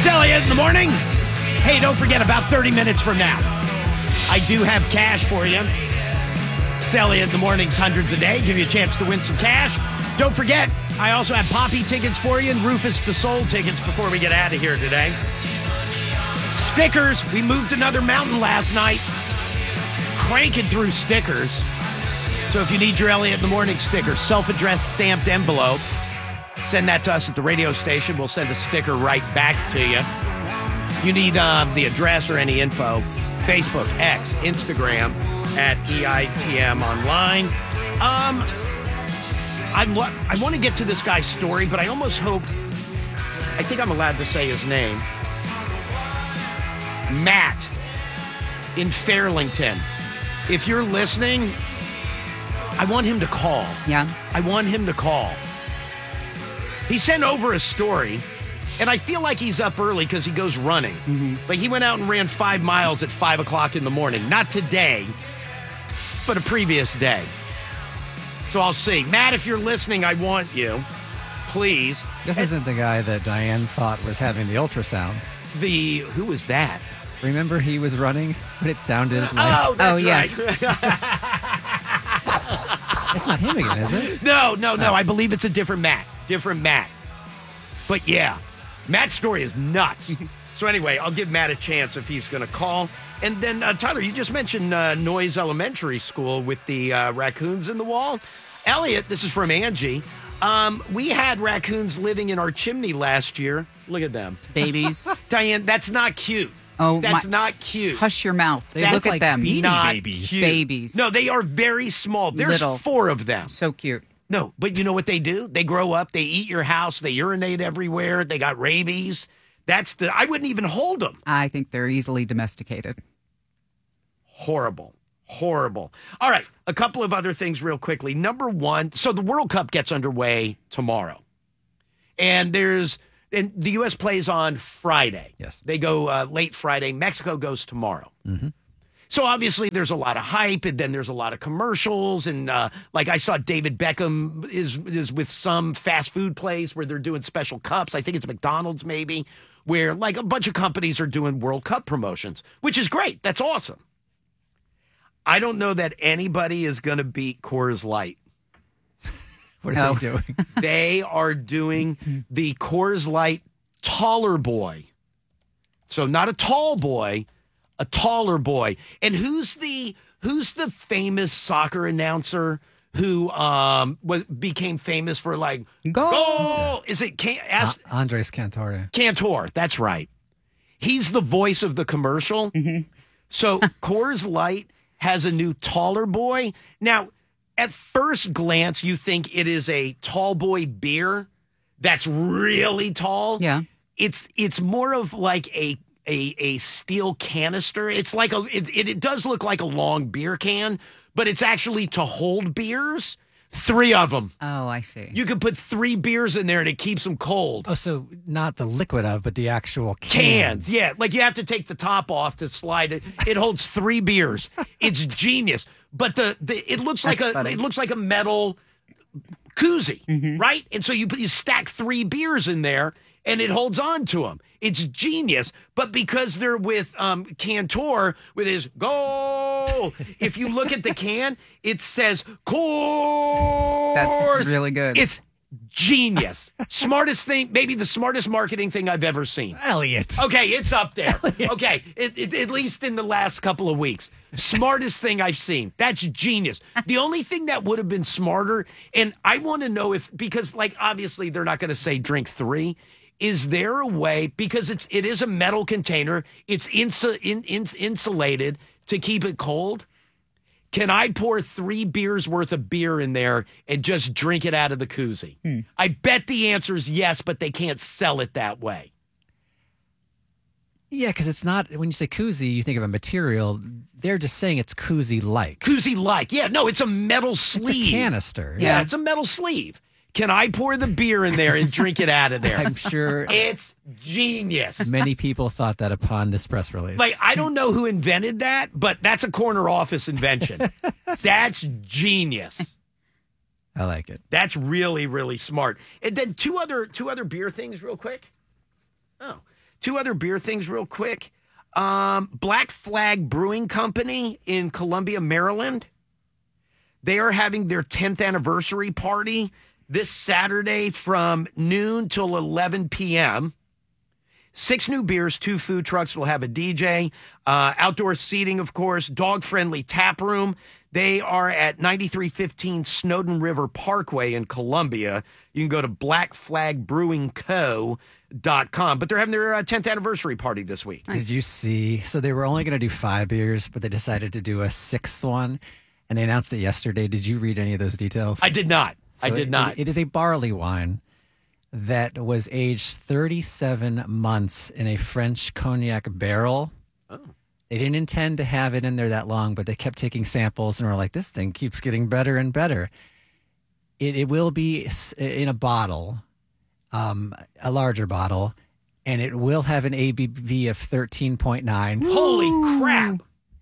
Elliott in the morning. Hey, don't forget, about 30 minutes from now, I do have cash for you. It's Elliott in the mornings, hundreds a day. Give you a chance to win some cash. Don't forget, I also have Poppy tickets for you and Rufus Du Sol tickets before we get out of here today. Stickers. We moved another mountain last night. Cranking through stickers. So if you need your Elliott in the morning sticker, self-addressed stamped envelope, send that to us at the radio station. We'll send a sticker right back to you. You need the address or any info, Facebook, X, Instagram, at EITM Online. I want to get to this guy's story, but I almost hope, I think I'm allowed to say his name. Matt in Fairlington. If you're listening, I want him to call. Yeah. I want him to call. He sent over a story, and I feel like he's up early because he goes running. Mm-hmm. But he went out and ran 5 miles at 5 o'clock in the morning. Not today, but a previous day. So I'll see. Matt, if you're listening, I want you. Please. This isn't the guy that Diane thought was having the ultrasound. Who was that? Remember he was running, but it sounded like... Oh, that's yes. right. It's not him again, is it? No. I believe it's a different Matt. Different Matt. But yeah, Matt's story is nuts. So anyway, I'll give Matt a chance if he's going to call. And then, Tyler, you just mentioned Noyes Elementary School with the raccoons in the wall. Elliot, this is from Angie. We had raccoons living in our chimney last year. Look at them. Babies. Diane, that's not cute. Oh, that's not cute. Hush your mouth. They look at like them. Not babies. cute. Babies. No, they are very small. There's Little. 4 of them. So cute. No, but you know what they do? They grow up, they eat your house, they urinate everywhere, they got rabies. I wouldn't even hold them. I think they're easily domesticated. Horrible. All right, a couple of other things real quickly. Number one, so the World Cup gets underway tomorrow. And the U.S. plays on Friday. Yes. They go late Friday. Mexico goes tomorrow. Mm-hmm. So obviously there's a lot of hype, and then there's a lot of commercials, and like I saw David Beckham is with some fast food place where they're doing special cups. I think it's McDonald's maybe, where like a bunch of companies are doing World Cup promotions, which is great. That's awesome. I don't know that anybody is going to beat Coors Light. What are they doing? They are doing the Coors Light taller boy. So not a tall boy, a taller boy. And who's the famous soccer announcer who became famous for like goal? Is it Andres Cantor? Cantor, that's right. He's the voice of the commercial. Mm-hmm. So Coors Light has a new taller boy. Now, at first glance, you think it is a tall boy beer that's really tall. Yeah. It's more of like a steel canister. It's like it does look like a long beer can, but it's actually to hold beers. 3 of them. Oh, I see. You can put 3 beers in there and it keeps them cold. Oh, so not the liquid but the actual cans. Yeah, like you have to take the top off to slide it. It holds 3 beers. It's genius. But it looks like a metal koozie, right? And so you stack 3 beers in there, and it holds on to them. It's genius. But because they're with Cantor, with his goal, if you look at the can, it says Coors. That's really good. It's genius. Smartest thing, maybe the smartest marketing thing I've ever seen. Elliot. Okay, it's up there. Elliot. Okay, at least in the last couple of weeks. Smartest thing I've seen. That's genius. The only thing that would have been smarter, and I want to know because like obviously they're not going to say drink 3. Is there a way, because it is a metal container, it's insulated to keep it cold? Can I pour 3 beers worth of beer in there and just drink it out of the koozie? I bet the answer is yes, but they can't sell it that way. Yeah, because it's not, when you say koozie, you think of a material. They're just saying it's koozie-like. Koozie-like. Yeah, no, it's a metal sleeve. It's a canister. Yeah, it's a metal sleeve. Can I pour the beer in there and drink it out of there? I'm sure it's genius. Many people thought that upon this press release. Like, I don't know who invented that, but that's a corner office invention. That's genius. I like it. That's really, really smart. And then two other beer things real quick. Oh, Two other beer things real quick. Black Flag Brewing Company in Columbia, Maryland. They are having their 10th anniversary party this Saturday from noon till 11 p.m. 6 new beers, 2 food trucks will have a DJ, outdoor seating, of course, dog-friendly tap room. They are at 9315 Snowden River Parkway in Columbia. You can go to blackflagbrewingco.com. But they're having their 10th anniversary party this week. Did you see? So they were only going to do 5 beers, but they decided to do a 6th one, and they announced it yesterday. Did you read any of those details? I did not. So I did not. It is a barley wine that was aged 37 months in a French cognac barrel. Oh. They didn't intend to have it in there that long, but they kept taking samples and were like, this thing keeps getting better and better. It will be in a bottle, a larger bottle, and it will have an ABV of 13.9. Holy crap.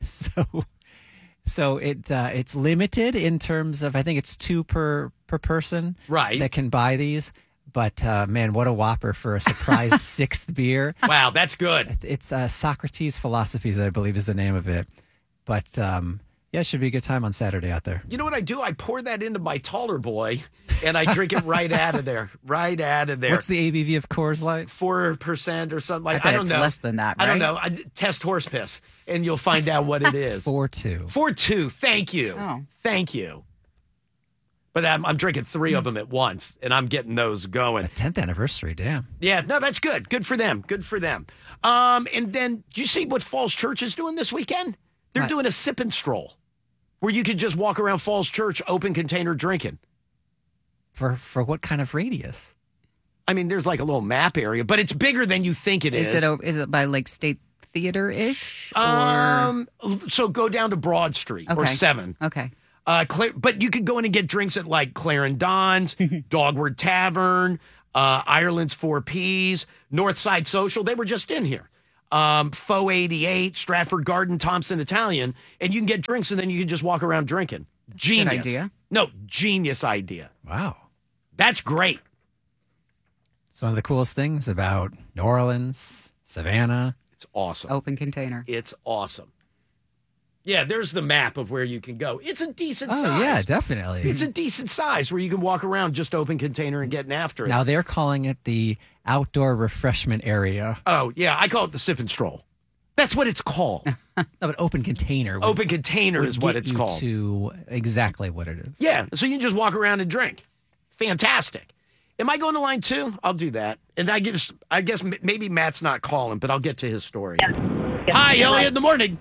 So it's limited in terms of, I think it's 2 per person Right. that can buy these. But, man, what a whopper for a surprise 6th beer. Wow, that's good. It's Socrates Philosophies, I believe is the name of it. But, yeah, it should be a good time on Saturday out there. You know what I do? I pour that into my taller boy, and I drink it right out of there. Right out of there. What's the ABV of Coors Light? 4% or something like that. I I bet don't it's know. less than that, I don't right? know. Test horse piss, and you'll find out what it is. 4.2. 4.2. Thank you. Oh. Thank you. But I'm drinking 3 of them at once, and I'm getting those going. A 10th anniversary, damn. Yeah, no, that's good. Good for them. Good for them. And then, do you see what Falls Church is doing this weekend? They're What? doing a sip and stroll where you can just walk around Falls Church, open container drinking. For what kind of radius? I mean, there's like a little map area, but it's bigger than you think it is. Is it by like State Theater-ish? So go down to Broad Street or Okay. 7. Okay. But you could go in and get drinks at like Clarendon's, Dogwood Tavern, Ireland's 4 Ps, Northside Social. They were just in here. Faux 88, Stratford Garden, Thompson Italian. And you can get drinks and then you can just walk around drinking. Genius. Good idea. No, genius idea. Wow. That's great. It's one of the coolest things about New Orleans, Savannah. It's awesome. Open container. It's awesome. Yeah, there's the map of where you can go. It's a decent size. Oh, yeah, definitely. It's a decent size where you can walk around just open container and getting after it. Now they're calling it the outdoor refreshment area. Oh, yeah, I call it the sip and stroll. That's what it's called. No, but open container. Open container would is what get it's you called. To exactly what it is. Yeah, so you can just walk around and drink. Fantastic. Am I going to line 2? I'll do that. And I guess maybe Matt's not calling, but I'll get to his story. Yes. Hi, Elliot, in the morning.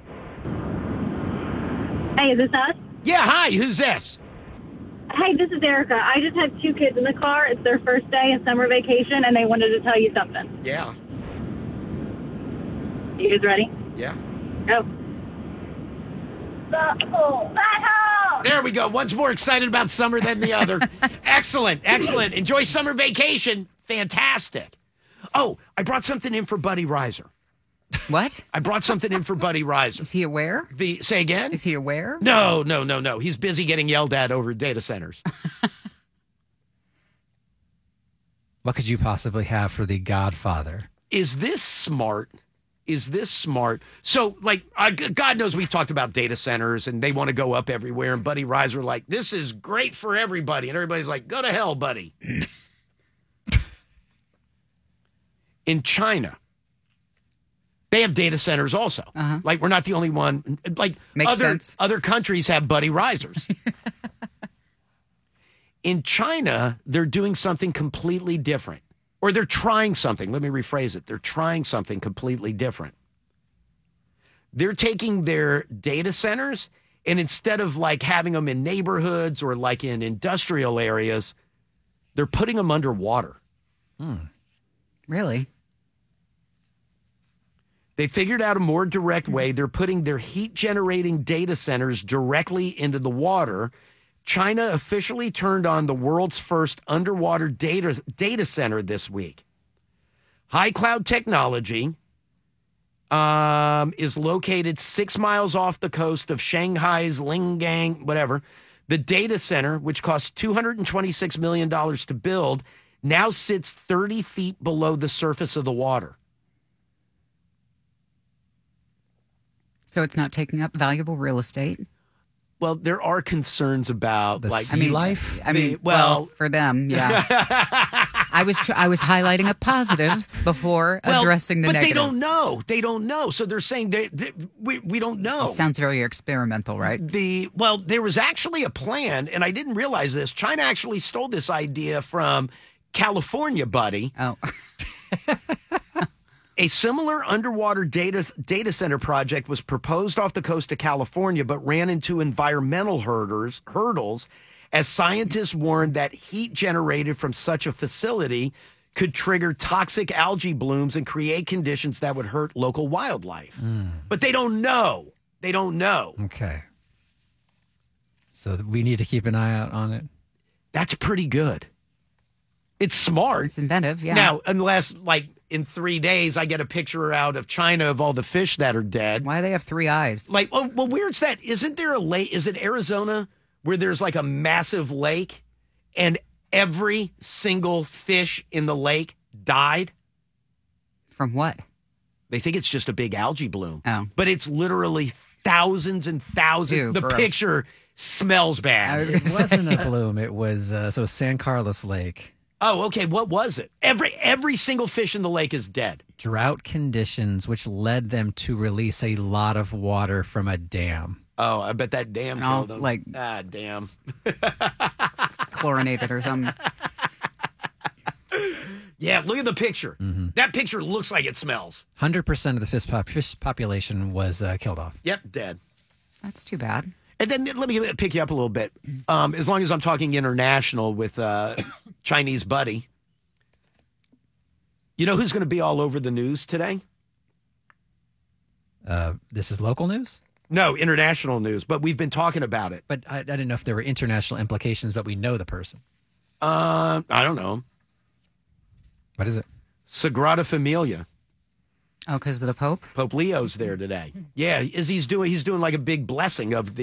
Hey, is this us? Yeah, hi, who's this? Hey, this is Erica. I just have 2 kids in the car. It's their first day of summer vacation, and they wanted to tell you something. Yeah. You guys ready? Yeah. Go. There we go. One's more excited about summer than the other. Excellent, excellent. Enjoy summer vacation. Fantastic. Oh, I brought something in for Buddy Reiser. What? I brought something in for Buddy Reiser. Is he aware? Say again? Is he aware? No. He's busy getting yelled at over data centers. What could you possibly have for the Godfather? Is this smart? So, like, God knows we've talked about data centers and they want to go up everywhere. And Buddy Reiser, like, this is great for everybody. And everybody's like, go to hell, buddy. In China, they have data centers also. Uh-huh. Like, we're not the only one. Like, Makes sense. other countries have Buddy Reisers. In China, they're doing something completely different. Or they're trying something. Let me rephrase it. They're trying something completely different. They're taking their data centers, and instead of like having them in neighborhoods or like in industrial areas, they're putting them underwater. Really? They figured out a more direct way. They're putting their heat-generating data centers directly into the water. China officially turned on the world's first underwater data center this week. High Cloud Technology is located 6 miles off the coast of Shanghai's Lingang, whatever. The data center, which cost $226 million to build, now sits 30 feet below the surface of the water. So it's not taking up valuable real estate. Well, there are concerns about The like sea life? I mean, well- for them, yeah. I was highlighting a positive before addressing the but negative. they don't know. They don't know. So they're saying we don't know. It sounds very experimental, right? There was actually a plan, and I didn't realize this. China actually stole this idea from California, buddy. Oh, A similar underwater data center project was proposed off the coast of California, but ran into environmental hurdles as scientists warned that heat generated from such a facility could trigger toxic algae blooms and create conditions that would hurt local wildlife. But they don't know. They don't know. Okay. So we need to keep an eye out on it. That's pretty good. It's smart. it's inventive, yeah. Now, unless like in 3 days I get a picture out of China of all the fish that are dead. Why do they have 3 eyes? Like, oh, well, where's that? Isn't there a lake? Is it Arizona where there's like a massive lake and every single fish in the lake died? From what? They think it's just a big algae bloom. Oh. But it's literally thousands and thousands. Ew, the gross. picture smells bad. I was- It wasn't a bloom. It was San Carlos Lake. Oh, okay. What was it? Every single fish in the lake is dead. Drought conditions, which led them to release a lot of water from a dam. Oh, I bet that dam And all, killed them. like- damn. Chlorinated or something. Yeah, look at the picture. That picture looks like it smells. 100% of the fish population was killed off. Yep, dead. That's too bad. And then let me pick you up a little bit. As long as I'm talking international with Chinese buddy, you know who's going to be all over the news today? This is local news? No, international news, but we've been talking about it. But I didn't know if there were international implications, but we know the person. I don't know. What is it? Sagrada Familia. Oh, because of the Pope? Pope Leo's there today. Yeah, he's doing like a big blessing of the